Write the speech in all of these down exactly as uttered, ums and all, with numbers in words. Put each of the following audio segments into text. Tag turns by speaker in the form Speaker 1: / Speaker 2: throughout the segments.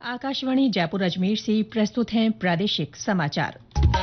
Speaker 1: आकाशवाणी जयपुर अजमेर से प्रस्तुत हैं प्रादेशिक समाचार।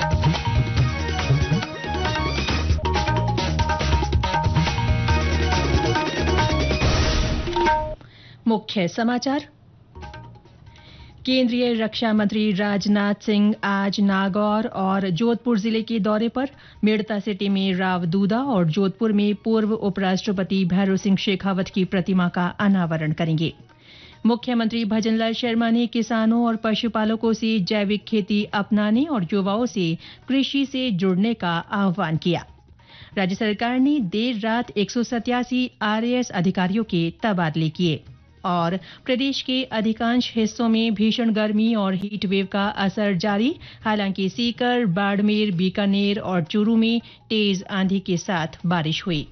Speaker 1: मुख्य समाचार। केंद्रीय रक्षा मंत्री राजनाथ सिंह आज नागौर और जोधपुर जिले के दौरे पर। मेड़ता सिटी में राव दूदा और जोधपुर में पूर्व उपराष्ट्रपति भैरों सिंह शेखावत की प्रतिमा का अनावरण करेंगे। मुख्यमंत्री भजनलाल शर्मा ने किसानों और पशुपालकों से जैविक खेती अपनाने और युवाओं से कृषि से जुड़ने का आह्वान किया। राज्य सरकार ने देर रात एक सौ सत्यासी आरएएस अधिकारियों के तबादले किए और प्रदेश के अधिकांश हिस्सों में भीषण गर्मी और हीट वेव का असर जारी। हालांकि सीकर, बाड़मेर, बीकानेर और चूरू में तेज आंधी के साथ बारिश हुई।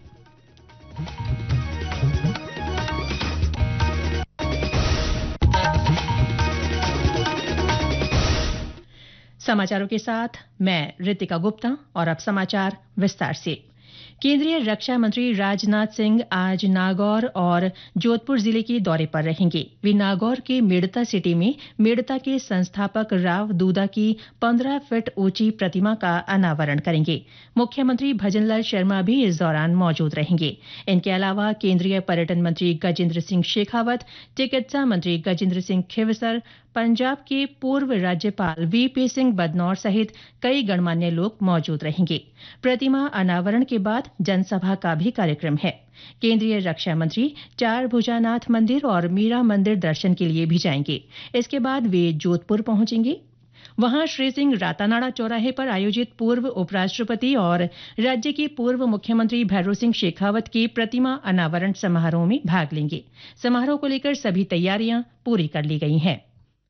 Speaker 1: समाचारों के साथ मैं रितिका गुप्ता और अब समाचार विस्तार से। केंद्रीय रक्षा मंत्री राजनाथ सिंह आज नागौर और जोधपुर जिले के दौरे पर रहेंगे। वे नागौर के मेड़ता सिटी में मेड़ता के संस्थापक राव दूदा की पंद्रह फीट ऊंची प्रतिमा का अनावरण करेंगे। मुख्यमंत्री भजनलाल शर्मा भी इस दौरान मौजूद रहेंगे। इनके अलावा केंद्रीय पर्यटन मंत्री गजेंद्र सिंह शेखावत, चिकित्सा मंत्री गजेंद्र सिंह खींवसर, पंजाब के पूर्व राज्यपाल वीपी सिंह बदनौर सहित कई गणमान्य लोग मौजूद रहेंगे। प्रतिमा अनावरण के बाद जनसभा का भी कार्यक्रम है। केंद्रीय रक्षा मंत्री चार भुजानाथ मंदिर और मीरा मंदिर दर्शन के लिए भी जाएंगे। इसके बाद वे जोधपुर पहुंचेंगे। वहां श्री सिंह रातानाड़ा चौराहे पर आयोजित पूर्व उपराष्ट्रपति और राज्य के पूर्व मुख्यमंत्री भैरों सिंह शेखावत के प्रतिमा अनावरण समारोह में भाग लेंगे। समारोह को लेकर सभी तैयारियां पूरी कर ली गई हैं।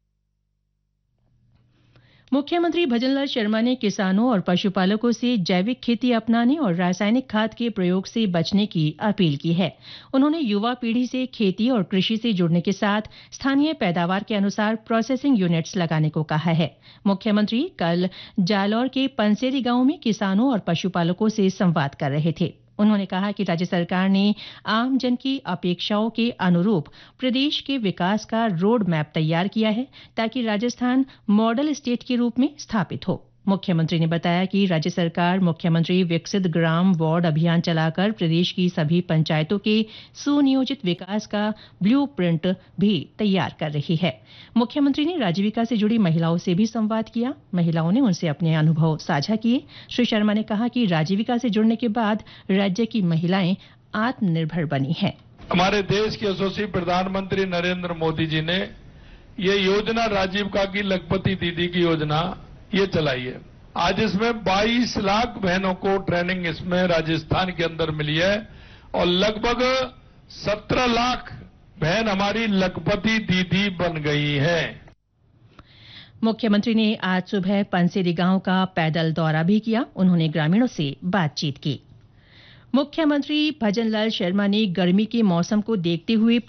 Speaker 1: मुख्यमंत्री भजनलाल शर्मा ने किसानों और पशुपालकों से जैविक खेती अपनाने और रासायनिक खाद के प्रयोग से बचने की अपील की है। उन्होंने युवा पीढ़ी से खेती और कृषि से जुड़ने के साथ स्थानीय पैदावार के अनुसार प्रोसेसिंग यूनिट्स लगाने को कहा है। मुख्यमंत्री कल जालौर के पंसेरी गांव में किसानों और पशुपालकों से संवाद कर रहे थे। उन्होंने कहा कि राज्य सरकार ने आमजन की अपेक्षाओं के अनुरूप प्रदेश के विकास का रोड मैप तैयार किया है ताकि राजस्थान मॉडल स्टेट के रूप में स्थापित हो। मुख्यमंत्री ने बताया कि राज्य सरकार मुख्यमंत्री विकसित ग्राम वार्ड अभियान चलाकर प्रदेश की सभी पंचायतों के सुनियोजित विकास का ब्लूप्रिंट भी तैयार कर रही है। मुख्यमंत्री ने राजीविका से जुड़ी महिलाओं से भी संवाद किया। महिलाओं ने उनसे अपने अनुभव साझा किए। श्री शर्मा ने कहा कि राजीविका से जुड़ने के बाद राज्य की महिलाएं आत्मनिर्भर बनी हैं।
Speaker 2: हमारे देश के यशस्वी प्रधानमंत्री नरेंद्र मोदी जी ने ये योजना राजीविका की लखपति दीदी की योजना ये चलाई है। आज इसमें बाईस लाख बहनों को ट्रेनिंग इसमें राजस्थान के अंदर मिली है और लगभग सत्रह लाख बहन हमारी लखपति दीदी बन गई है।
Speaker 1: मुख्यमंत्री ने आज सुबह पंसेरी गांव का पैदल दौरा भी किया। उन्होंने ग्रामीणों से बातचीत की। मुख्यमंत्री भजनलाल शर्मा ने गर्मी के मौसम को देखते हुए